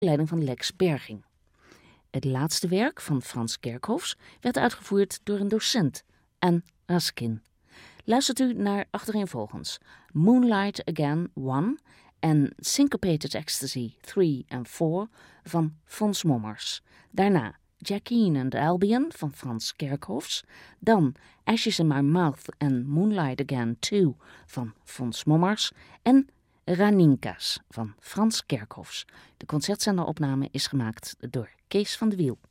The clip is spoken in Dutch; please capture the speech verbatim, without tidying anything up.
leiding van Lex Berging. Het laatste werk van Frans Kerkhoffs werd uitgevoerd door een docent, Anne Raskin. Luistert u naar achtereenvolgens Moonlight Again one en Syncopated Ecstasy three en four van Fons Mommers. Daarna Jacqueline and Albion van Frans Kerkhoffs. Dan Ashes in My Mouth en Moonlight Again two van Fons Mommers. En Raninka's van Frans Kerkhoffs. De concertzenderopname is gemaakt door Kees van de Wiel.